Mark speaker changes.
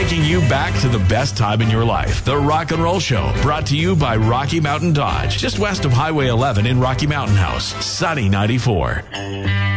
Speaker 1: taking you back to the best time in your life. The Rock and Roll Show, brought to you by Rocky Mountain Dodge, just west of Highway 11 in Rocky Mountain House. Sunny 94.